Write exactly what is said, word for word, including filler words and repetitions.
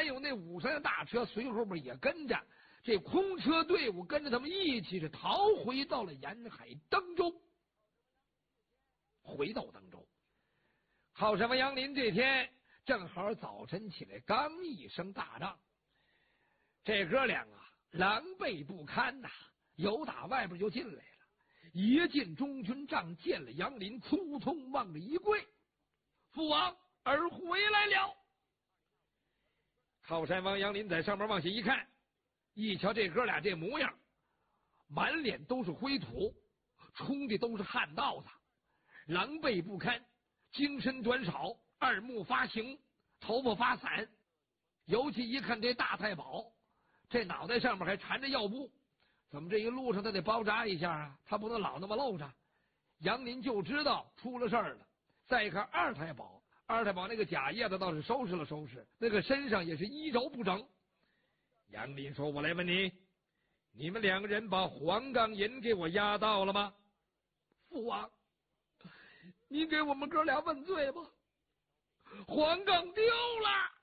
有那五三的大车随后边也跟着，这空车队伍跟着他们一起是逃回到了沿海登州。回到登州，靠山王杨林这天正好早晨起来，刚一声大仗，这哥俩啊狼狈不堪呐、啊，由打外边就进来了。一进中军帐，见了杨林，匆匆往着一跪：“父王，儿回来了。”靠山王杨林在上面往下一看，一瞧这哥俩这模样，满脸都是灰土，冲的都是汗道子，狼狈不堪，精神短少，二目发形，头发发散。尤其一看这大太保，这脑袋上面还缠着药布，怎么这一路上他得包扎一下啊？他不能老那么露着。杨林就知道出了事儿了。再一看二太保，二太保那个假叶子倒是收拾了收拾，那个身上也是衣着不整。杨林说：“我来问你，你们两个人把黄冈银给我押到了吗？”“父王，你给我们哥俩问罪吧。黄冈丢了。”